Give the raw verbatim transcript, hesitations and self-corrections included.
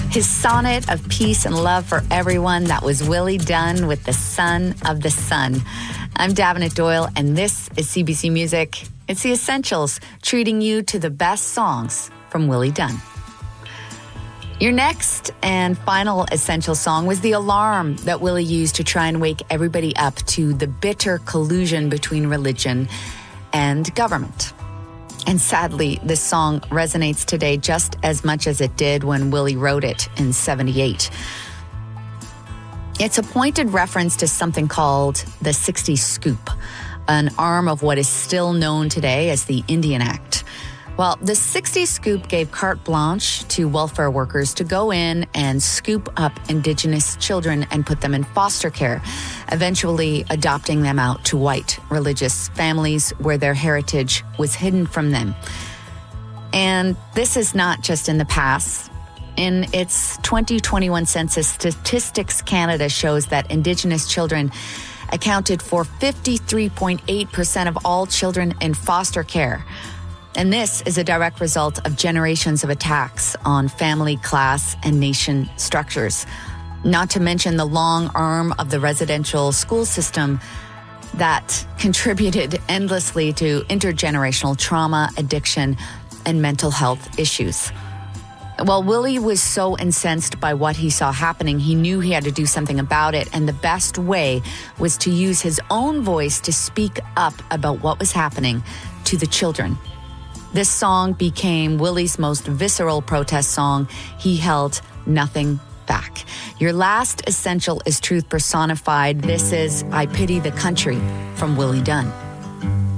His sonnet of peace and love for everyone, that was Willie Dunn with The Son of the Sun. I'm Davenant Doyle, and this is C B C Music. It's The Essentials, treating you to the best songs from Willie Dunn. Your next and final essential song was the alarm that Willie used to try and wake everybody up to the bitter collusion between religion and government. And sadly, this song resonates today just as much as it did when Willie wrote it in seventy-eight. It's a pointed reference to something called the sixties Scoop, an arm of what is still known today as the Indian Act. Well, the sixties Scoop gave carte blanche to welfare workers to go in and scoop up Indigenous children and put them in foster care, eventually adopting them out to white religious families where their heritage was hidden from them. And this is not just in the past. In its twenty twenty-one census, Statistics Canada shows that Indigenous children accounted for fifty-three point eight percent of all children in foster care. And this is a direct result of generations of attacks on family, class, and nation structures. Not to mention the long arm of the residential school system that contributed endlessly to intergenerational trauma, addiction, and mental health issues. Well, Willie was so incensed by what he saw happening, he knew he had to do something about it, and the best way was to use his own voice to speak up about what was happening to the children. This song became Willie's most visceral protest song. He held nothing back. Your last essential is truth personified. This is I Pity the Country from Willie Dunn.